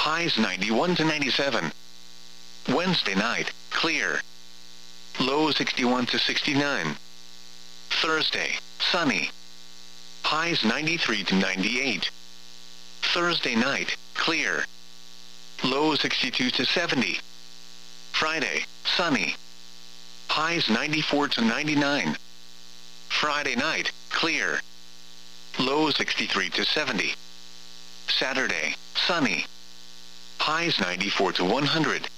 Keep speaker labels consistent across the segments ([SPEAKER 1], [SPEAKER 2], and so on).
[SPEAKER 1] highs 91 to 97. Wednesday night, clear. Low 61 to 69. Thursday, sunny. Highs 93 to 98. Thursday night, clear. Low 62 to 70. Friday, sunny. Highs 94 to 99. Friday night, clear. Low 63 to 70. Saturday, sunny. Highs 94 to 100.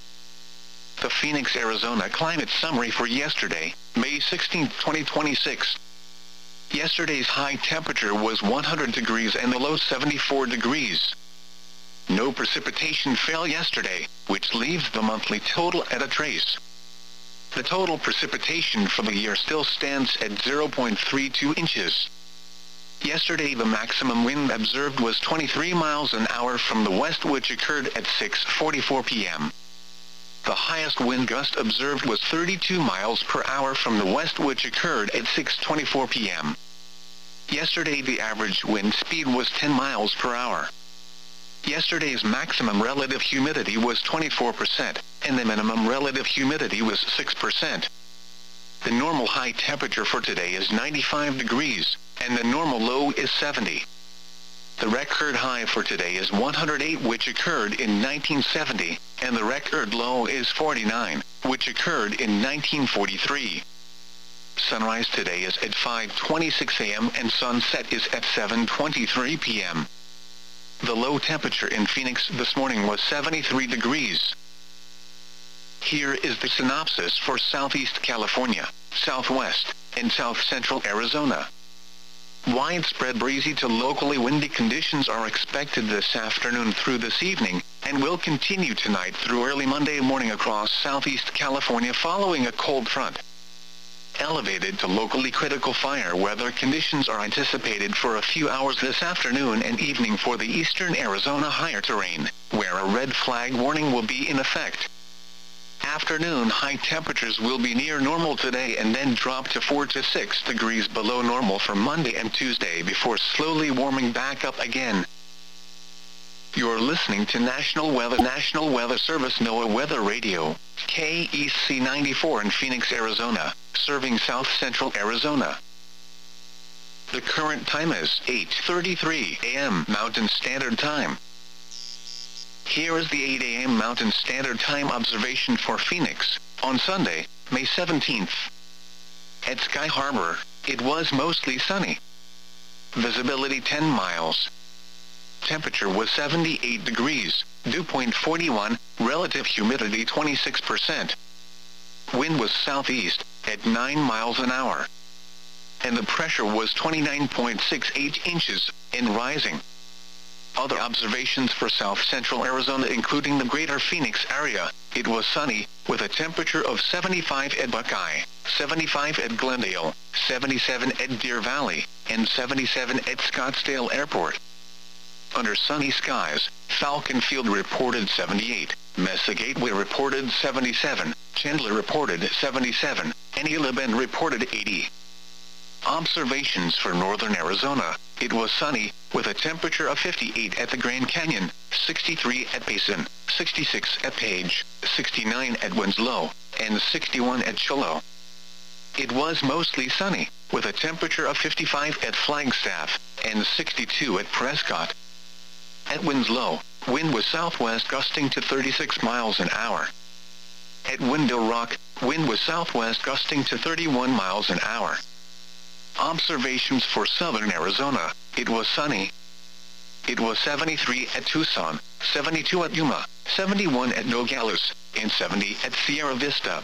[SPEAKER 1] The Phoenix, Arizona climate summary for yesterday, May 16, 2026. Yesterday's high temperature was 100 degrees and the low 74 degrees. No precipitation fell yesterday, which leaves the monthly total at a trace. The total precipitation for the year still stands at 0.32 inches. Yesterday the maximum wind observed was 23 miles an hour from the west, which occurred at 6:44 p.m. The highest wind gust observed was 32 miles per hour from the west, which occurred at 6:24 p.m. Yesterday the average wind speed was 10 miles per hour. Yesterday's maximum relative humidity was 24%, and the minimum relative humidity was 6%. The normal high temperature for today is 95 degrees, and the normal low is 70. The record high for today is 108, which occurred in 1970, and the record low is 49, which occurred in 1943. Sunrise today is at 5:26 a.m. and sunset is at 7:23 p.m. The low temperature in Phoenix this morning was 73 degrees. Here is the synopsis for Southeast California, Southwest, and South Central Arizona. Widespread breezy to locally windy conditions are expected this afternoon through this evening, and will continue tonight through early Monday morning across Southeast California following a cold front. Elevated to locally critical fire weather conditions are anticipated for a few hours this afternoon and evening for the eastern Arizona higher terrain, where a red flag warning will be in effect. Afternoon high temperatures will be near normal today and then drop to 4 to 6 degrees below normal for Monday and Tuesday before slowly warming back up again. You're listening to National Weather Service NOAA Weather Radio, KEC 94 in Phoenix, Arizona, serving South Central Arizona. The current time is 8:33 a.m. Mountain Standard Time. Here is the 8 a.m. Mountain Standard Time observation for Phoenix, on Sunday, May 17th. At Sky Harbor, it was mostly sunny. Visibility 10 miles. Temperature was 78 degrees, dew point 41, relative humidity 26%. Wind was southeast, at 9 miles an hour. And the pressure was 29.68 inches, and rising. Other observations for South Central Arizona including the greater Phoenix area, it was sunny, with a temperature of 75 at Buckeye, 75 at Glendale, 77 at Deer Valley, and 77 at Scottsdale Airport. Under sunny skies, Falcon Field reported 78, Mesa Gateway reported 77, Chandler reported 77, and Gila Bend reported 80. Observations for northern Arizona, it was sunny, with a temperature of 58 at the Grand Canyon, 63 at Payson, 66 at Page, 69 at Winslow, and 61 at Cholo. It was mostly sunny, with a temperature of 55 at Flagstaff, and 62 at Prescott. At Winslow, wind was southwest gusting to 36 miles an hour. At Window Rock, wind was southwest gusting to 31 miles an hour. Observations for southern Arizona, it was sunny. It was 73 at Tucson, 72 at Yuma, 71 at Nogales, and 70 at Sierra Vista.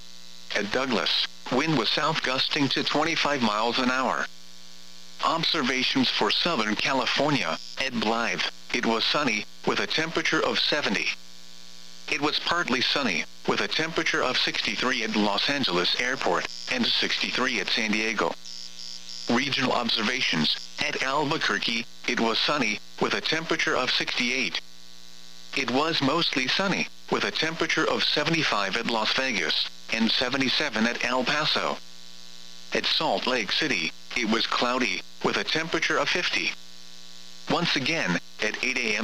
[SPEAKER 1] At Douglas, wind was south gusting to 25 miles an hour. Observations for southern California, at Blythe, it was sunny, with a temperature of 70. It was partly sunny, with a temperature of 63 at Los Angeles Airport, and 63 at San Diego. Regional observations, at Albuquerque, it was sunny, with a temperature of 68. It was mostly sunny, with a temperature of 75 at Las Vegas, and 77 at El Paso. At Salt Lake City, it was cloudy, with a temperature of 50. Once again, at 8 a.m.